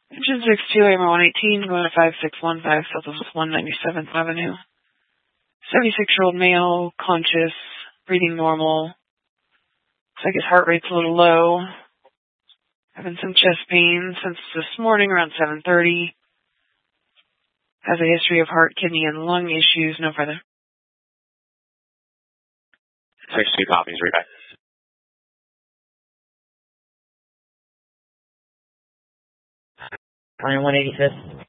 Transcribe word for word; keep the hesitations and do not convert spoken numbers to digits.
Engine six two, A M R one eighteen, going to five six one five Southwest one ninety-seventh Avenue. seventy-six-year-old male, conscious, breathing normal. Looks like his heart rate's a little low. Having some chest pain since this morning around seven thirty. Has a history of heart, kidney, and lung issues. No further. six two copies, read back. one eighty-fifth.